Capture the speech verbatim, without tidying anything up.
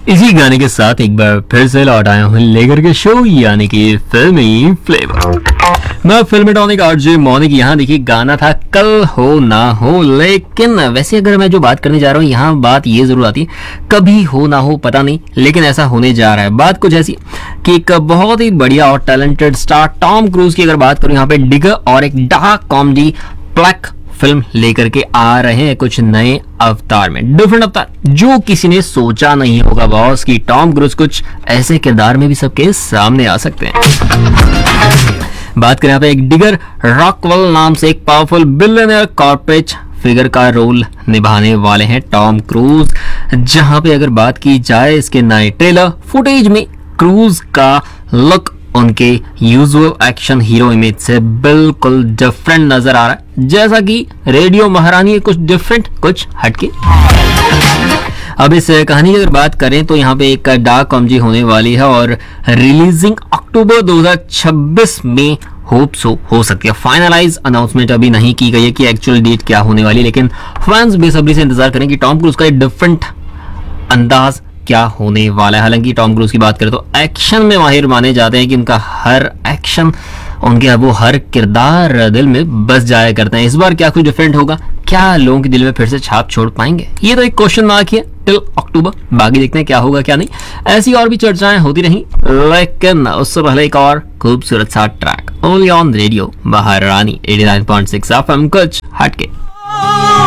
इसी गाने के साथ एक बार फिर से लौट आया हूँ लेकर के शो यानी कि फिल्मी फ्लेवर। मैं फिल्म टॉनिक आरजे मौनिक। यहाँ देखिए गाना था कल हो ना हो, लेकिन वैसे अगर मैं जो बात करने जा रहा हूँ यहाँ बात ये जरूर आती है कभी हो ना हो पता नहीं, लेकिन ऐसा होने जा रहा है। बात कुछ ऐसी कि एक बहुत ही बढ़िया और टैलेंटेड स्टार टॉम क्रूज की अगर बात करूँ यहाँ पे डिगर और एक डार्क कॉमेडी ब्लैक फिल्म लेकर के आ रहे हैं कुछ नए अवतार में, डिफरेंट अवतार जो किसी ने सोचा नहीं होगा बॉस कि टॉम क्रूज कुछ ऐसे किरदार में भी सबके सामने आ सकते हैं। बात करें यहाँ पे एक डिगर रॉकवेल नाम से एक पावरफुल बिलियनर कॉर्पोरेट फिगर का रोल निभाने वाले हैं टॉम क्रूज। जहां पे अगर बात की जाए इसके नए ट्रेलर फुटेज में क्रूज का लुक उनके यूजुअल एक्शन हीरो इमेज से बिल्कुल डिफरेंट नजर आ रहा है, जैसा कि रेडियो महारानी कुछ डिफरेंट कुछ हटके। अब इस कहानी की अगर बात करें तो यहाँ पे एक डार्क कॉमेडी होने वाली है और रिलीजिंग अक्टूबर दो हज़ार छब्बीस में होप सो हो सकती है। फाइनलाइज अनाउंसमेंट अभी नहीं की गई है कि एक्चुअल डेट क्या होने वाली है, लेकिन फैंस बेसब्री से इंतजार करें कि टॉम क्रूज का एक डिफरेंट अंदाज क्या होने वाला है। हालांकि टॉम क्रूज की बात करें तो एक्शन में माहिर माने जाते हैं कि उनका हर एक्शन उनके वो हर किरदार दिल में बस जाया करते हैं। इस बार क्या कुछ डिफरेंट होगा, क्या लोगों के दिल में फिर से छाप छोड़ पाएंगे, ये तो एक क्वेश्चन मार्क है टिल अक्टूबर। बाकी देखते हैं क्या होगा क्या नहीं। ऐसी और भी चर्चाएं होती रही, लेकिन उससे पहले एक और खूबसूरत सा ट्रैक ओनली ऑन रेडियो महारानी eighty nine point six FM कुछ हटके।